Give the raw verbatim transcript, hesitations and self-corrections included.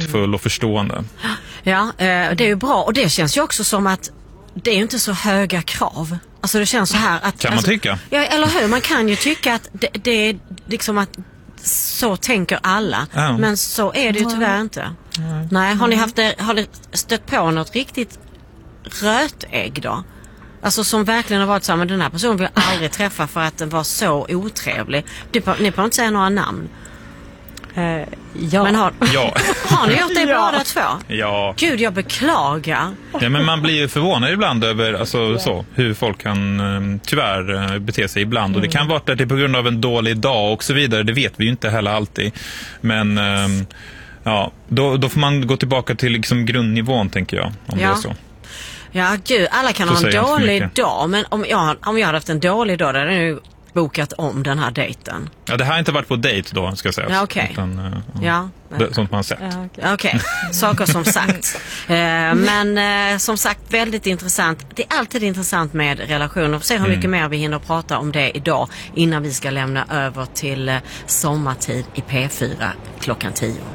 respektfull och förstående. Ja, eh, det är ju bra. Och det känns ju också som att det är ju inte så höga krav. Alltså det känns så här att... Kan man alltså, tycka? Ja, eller hur? Man kan ju tycka att det, det är liksom att så tänker alla. Ja. Men så är det ju tyvärr inte. Nej, Nej har ni haft det, har ni stött på något riktigt rötägg då? Alltså som verkligen har varit så här, men den här personen vill jag aldrig träffa för att den var så otrevlig. Ni får inte säga några namn. Uh, ja. Men har, Ja. har ni gjort det Ja. båda två? Ja. Gud, jag beklagar. Ja, men man blir ju förvånad ibland över alltså, så, hur folk kan um, tyvärr uh, bete sig ibland. Mm. Och det kan vara att det är på grund av en dålig dag och så vidare. Det vet vi ju inte heller alltid. Men um, ja, då, då får man gå tillbaka till liksom, grundnivån, tänker jag. Om Ja. det är så. Ja, gud, alla kan Så ha en säger jag inte så dålig mycket. dag. Men om jag, om jag hade haft en dålig dag, då hade jag nu bokat om den här dejten. Ja, det här har inte varit på dejt då, ska jag säga. Ja, okej. Utan, uh, Ja. det, sånt man har sett. Ja, okej. Okej, saker som sagt. Eh, men eh, som sagt, väldigt intressant. Det är alltid intressant med relationer. Se hur mycket mer vi hinner prata om det idag innan vi ska lämna över till eh, sommartid i P fyra klockan tio.